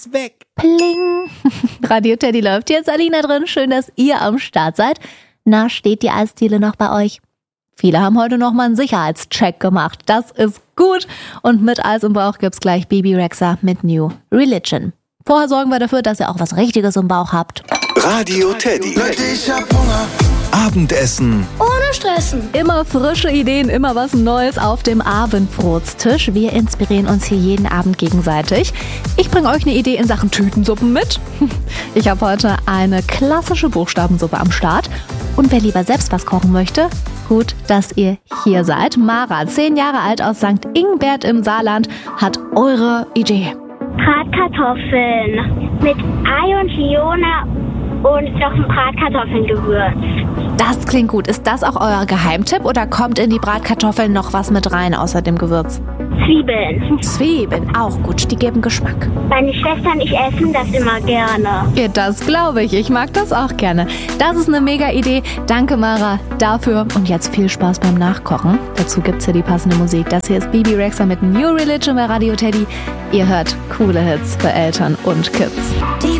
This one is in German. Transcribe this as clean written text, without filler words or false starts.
ist weg. Pling. Radio Teddy läuft jetzt. Alina drin. Schön, dass ihr am Start seid. Na, steht die Eisdiele noch bei euch? Viele haben heute noch mal einen Sicherheitscheck gemacht. Das ist gut. Und mit Eis im Bauch gibt's gleich Bebe Rexha mit New Religion. Vorher sorgen wir dafür, dass ihr auch was Richtiges im Bauch habt. Radio Teddy. Leute, ich hab Hunger. Abendessen. Ohne Stressen. Immer frische Ideen, immer was Neues auf dem Abendbrotstisch. Wir inspirieren uns hier jeden Abend gegenseitig. Ich bringe euch eine Idee in Sachen Tütensuppen mit. Ich habe heute eine klassische Buchstabensuppe am Start. Und wer lieber selbst was kochen möchte, gut, dass ihr hier seid. Mara, 10 Jahre alt aus St. Ingbert im Saarland, hat eure Idee. Bratkartoffeln mit Ei und Fiona und noch ein Bratkartoffelngewürz. Das klingt gut. Ist das auch euer Geheimtipp oder kommt in die Bratkartoffeln noch was mit rein außer dem Gewürz? Zwiebeln. Zwiebeln, auch gut. Die geben Geschmack. Meine Schwester und ich essen das immer gerne. Ja, das glaube ich. Ich mag das auch gerne. Das ist eine mega Idee. Danke, Mara, dafür. Und jetzt viel Spaß beim Nachkochen. Dazu gibt's hier die passende Musik. Das hier ist Bebe Rexha mit New Religion bei Radio Teddy. Ihr hört coole Hits für Eltern und Kids.